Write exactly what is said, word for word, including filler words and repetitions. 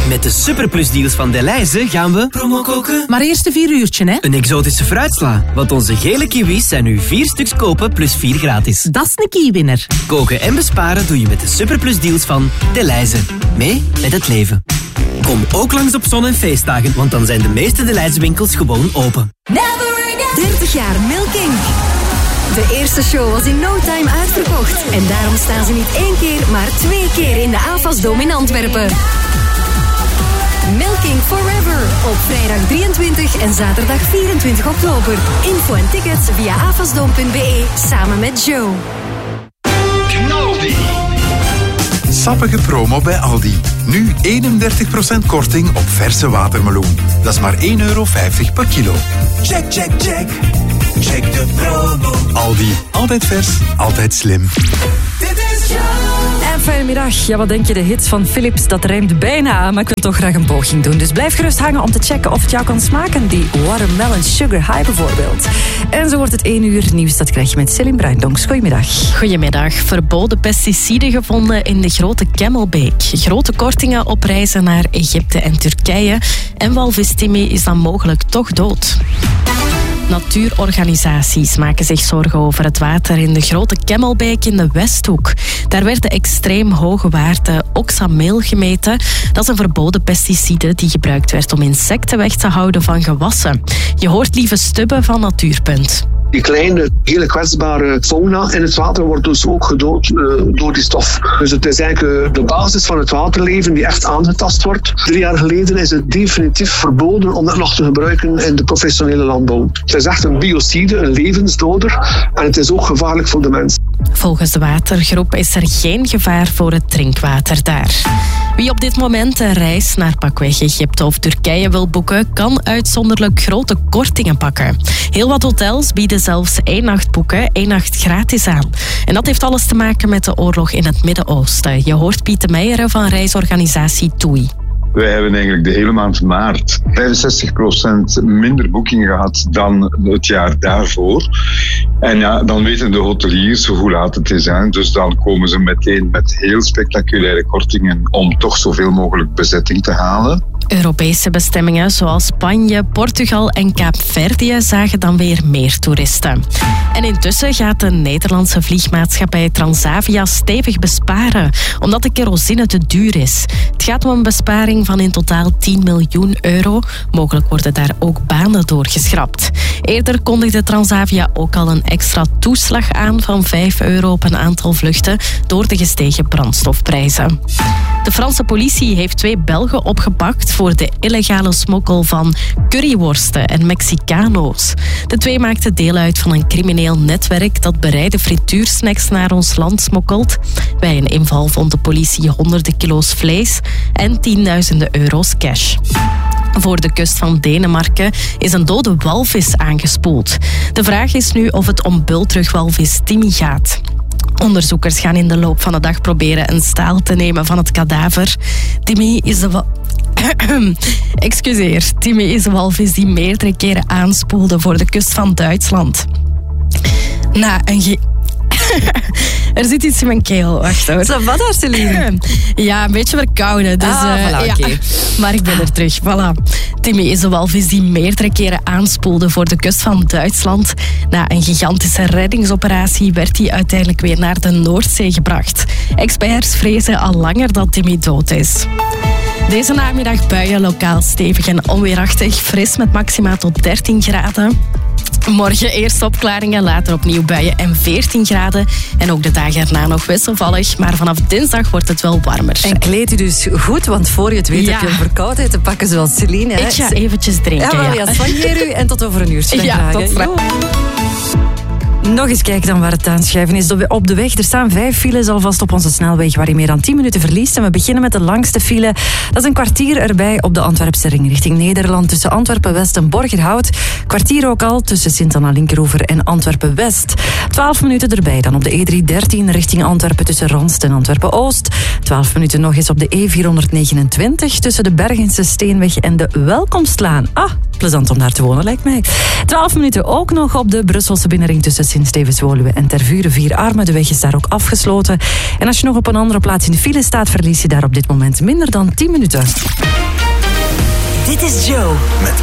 Met de superplusdeals van Delhaize gaan we promo koken. Maar eerst een vier uurtje, hè? Een exotische fruitsla. Want onze gele kiwis zijn nu vier stuks kopen plus vier gratis. Dat is een kiewinner. Koken en besparen doe je met de superplusdeals van Delhaize. Mee met het leven. Kom ook langs op zon- en feestdagen, want dan zijn de meeste Delhaize winkels gewoon open. dertig jaar Milking. De eerste show was in no time uitverkocht. En daarom staan ze niet één keer, maar twee keer in de AFAS-dome in Antwerpen. Milking Forever op vrijdag drieëntwintig en zaterdag vierentwintig oktober. Info en tickets via afasdome punt be samen met Joe. Knaldi. Sappige promo bij Aldi. Nu eenendertig procent korting op verse watermeloen. Dat is maar één euro vijftig per kilo. Check, check, check. Check de promo. Aldi. Altijd vers, altijd slim. Dit is Joe. En fijne middag. Ja, wat denk je, de hits van Philips, dat rijmt bijna, maar ik wil toch graag een poging doen. Dus blijf gerust hangen om te checken of het jou kan smaken, die Watermelon Sugar High bijvoorbeeld. En zo wordt het één uur nieuws, dat krijg je met Céline Bruindonks. Goedemiddag. Goedemiddag. Verboden pesticiden gevonden in de grote Kemmelbeek. Grote kortingen op reizen naar Egypte en Turkije. En walvis Timmy is dan mogelijk toch dood. Natuurorganisaties maken zich zorgen over het water in de grote Kemmelbeek in de Westhoek. Daar werden extreem hoge waarden oxameel gemeten. Dat is een verboden pesticide die gebruikt werd om insecten weg te houden van gewassen. Je hoort Lieve Stubbe van Natuurpunt. Die kleine, hele kwetsbare fauna in het water wordt dus ook gedood uh, door die stof. Dus het is eigenlijk uh, de basis van het waterleven die echt aangetast wordt. Drie jaar geleden is het definitief verboden om dat nog te gebruiken in de professionele landbouw. Het is echt een biocide, een levensdoder, en het is ook gevaarlijk voor de mens. Volgens de watergroep is er geen gevaar voor het drinkwater daar. Wie op dit moment een reis naar pakweg Egypte of Turkije wil boeken, kan uitzonderlijk grote kortingen pakken. Heel wat hotels bieden zelfs één nacht boeken, één nacht gratis aan. En dat heeft alles te maken met de oorlog in het Midden-Oosten. Je hoort Pieter Meijeren van reisorganisatie TUI. Wij hebben eigenlijk de hele maand maart vijfenzestig procent minder boekingen gehad dan het jaar daarvoor. En ja, dan weten de hoteliers hoe laat het is. Hè. Dus dan komen ze meteen met heel spectaculaire kortingen om toch zoveel mogelijk bezetting te halen. Europese bestemmingen zoals Spanje, Portugal en Kaapverdië zagen dan weer meer toeristen. En intussen gaat de Nederlandse vliegmaatschappij Transavia stevig besparen, omdat de kerosine te duur is. Het gaat om een besparing van in totaal tien miljoen euro. Mogelijk worden daar ook banen doorgeschrapt. Eerder kondigde Transavia ook al een extra toeslag aan van vijf euro op een aantal vluchten door de gestegen brandstofprijzen. De Franse politie heeft twee Belgen opgepakt voor de illegale smokkel van curryworsten en Mexicano's. De twee maakten deel uit van een crimineel netwerk dat bereide frituursnacks naar ons land smokkelt. Bij een inval vond de politie honderden kilo's vlees en tienduizenden euro's cash. Voor de kust van Denemarken is een dode walvis aangespoeld. De vraag is nu of het om bultrugwalvis Timmy gaat. Onderzoekers gaan in de loop van de dag proberen een staal te nemen van het kadaver. Timmy is de wa- Excuseer, Timmy is een walvis die meerdere keren aanspoelde voor de kust van Duitsland. Na een ge- Er zit iets in mijn keel, wacht hoor. Zo, wat daar, Celine? Ja, een beetje verkouden. Dus, ah, uh, voilà, ja. okay. Maar ik ben er terug, voilà. Timmy is een walvis die meerdere keren aanspoelde voor de kust van Duitsland. Na een gigantische reddingsoperatie werd hij uiteindelijk weer naar de Noordzee gebracht. Experts vrezen al langer dat Timmy dood is. Deze namiddag buien, lokaal stevig en onweerachtig. Fris met maxima tot dertien graden. Morgen eerst opklaringen, later opnieuw buien en veertien graden. En ook de dagen erna nog wisselvallig. Maar vanaf dinsdag wordt het wel warmer. En kleed je dus goed, want voor je het weet ja. heb je een verkoudheid te pakken zoals Celine. Hè? Ik ga eventjes drinken. Ja, wel, ja. ja soigneer u en tot over een uurtje. Ja, tot straks. Nog eens kijken dan waar het aanschuiven is. Op de weg, er staan vijf files alvast op onze snelweg waar je meer dan tien minuten verliest. En we beginnen met de langste file. Dat is een kwartier erbij op de Antwerpse ring richting Nederland tussen Antwerpen-West en Borgerhout. Kwartier ook al tussen Sint-Anna-Linkeroever en Antwerpen-West. Twaalf minuten erbij dan op de E driehonderddertien richting Antwerpen tussen Ranst en Antwerpen-Oost. Twaalf minuten nog eens op de E vierhonderdnegenentwintig tussen de Bergense Steenweg en de Welkomstlaan. Ah, plezant om daar te wonen, lijkt mij. Twaalf minuten ook nog op de Brusselse binnenring tussen Sint-Stevens-Woluwe en Tervuren-Vier-Armen. De weg is daar ook afgesloten. En als je nog op een andere plaats in de file staat, verlies je daar op dit moment minder dan tien minuten. Dit is Joe. Met